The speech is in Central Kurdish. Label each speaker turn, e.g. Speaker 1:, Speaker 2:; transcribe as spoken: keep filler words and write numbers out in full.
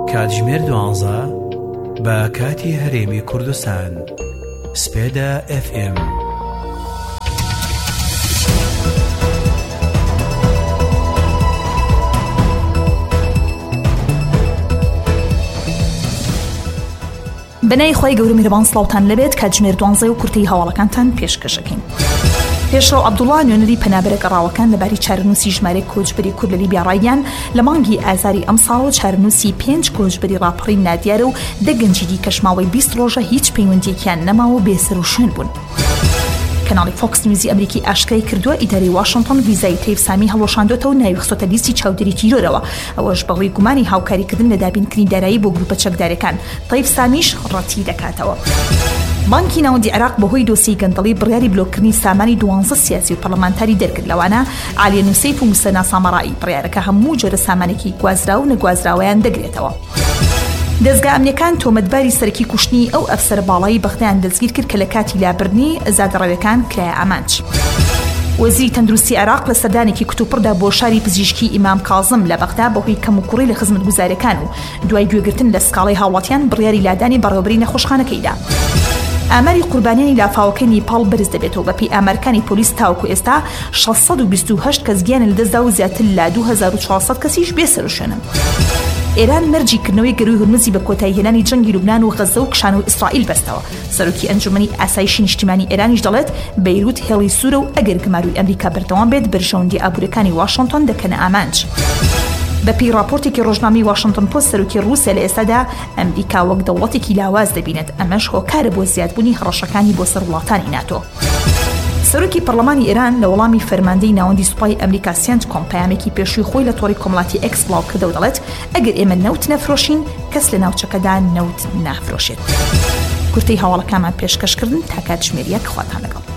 Speaker 1: کاتژمێر دوانزە بە کاتی هەرێمی کوردستان. سپێدا ئێف ئێم.
Speaker 2: بنای خۆی گەورە میهرەبان سڵاوتان لەبێت کاتژمێر دوانزە و کورتەی هەواڵەکانتان پێشکەشەکەین. پێشڕەو عەبدوڵڵا نوێنەری پەنابەرە گەڕاوەکان لەباری چارەنووسی ژمارەی کۆچبەری کورد لە لیبیا ڕایگەیان لە مانگی ئازاری ئەم ساڵ چارەنووسی پێنج کۆچبەری ڕاپەڕی نادیارە و دە گەنجیدی کە ماوەی بیست ڕۆژە هیچ پەیوەندیەکیان نەماوە بێسەر و شوێن بوون. کەناڵی فۆکس نیوزی ئەمریکی ئاشکرای کردووە ئیدارەی واشنگتن ویزای تەیب سامی هەڵۆشاندۆتەوە و ناوی خستۆتە لیستی چاودێری تیرۆرەوە، ئەوەش بەهۆی گومانی هاوکاریکردن لە دابینکردنی دارایی بۆ گروپە چەکدارەکان. تەیب سامیش ڕەتی دەکاتەوە. بانکی ناوەندی عێراق بەهۆی دۆسیی گەندەڵی بڕیاری بلۆکردنی سامانی دوانزە سیاسی و پەرلەمانتاری دەرکرد. لەوانە عالیە نووسەیف و موسە ناسامەڕایی بڕیارەکە هەموو جۆرە سامانێکی گوازرا و نەگوازراوەیان دەگرێتەوە. دەزگا ئەمنیەکان تۆمەتباری سەرەکی کوشتنی ئەو ئەفسەر باڵایی بەختیان دەستگیر کرد کە لە کاتی لابردنی زادڕەویەکان کرایە ئامانج. وەزیری تەندروستی عێراق لە سەردانێکی کتوپڕدا بۆ شاری پزیشکی ئیمام کاظم لە بەغدا بەهۆی کەم و کوڕی لە خزمەتگوزارەکان و دوای گوێگرتن لە سکاڵی هاوڵاتیان بڕیاری لادانی بەڕێوەبەری نەخۆشخانەکەیدا. ئاماری قوربانیانی لافاوەکەی نیپاڵ بەرز دەبێتەوە. بەپێی ئامارەکانی پۆلیس تاوەکو ئێستا شەشسەد و بیست و هەشت کەس گیانە لەدەستدا و زیاتر لە دوو هەزار و چوارسەد کەسیش بێسەر و شوێنن. ئێران مەرجی کردنەوەی گەروی هورمزی بە کۆتایی هێنانی جەنگی لوبنان و غەزە و کشان و ئیسرائیل بەستەوە. سەرۆکی ئەنجومەنی ئاسایشی نیشتیمانی ئێرانیش دەڵێت بەیروت هێڵی سوورە و ئەگەر گماروی ئەمریکا بەردەوام بێت بەرژەوەندی ئابوورەکانی واشنگتن دەکەنە ئامانج. بەپێی راپۆرتێکی ڕۆژنامەی واشنگتن پۆست سەرۆکی ڕووسیا لە ئێستادا ئەمریکا وەک دەوڵەتێکی لاواز دەبینێت، ئەمەش هۆکارە بۆ زیادبوونی هەڕەشەکانی بۆ سەر وڵاتانی ناتۆ. سەرۆکی پەرلەمانی ئێران لە وەڵامی فەرماندەی ناوەندی سوپای ئەمریکا سێنت کۆم پەیامێکی پێشووی خۆی لە تۆڕی کۆمەڵاتی ئێکس بڵاو کردە و دەڵێت ئەگەر ئێمە نەوت نەفرۆشین کەس لە ناوچەکەدا نەوت نافرۆشێت. کورتەی هەواڵەکانمان پێشکەشکردن تا کاتژمێریەک خواتان لەگەڵ.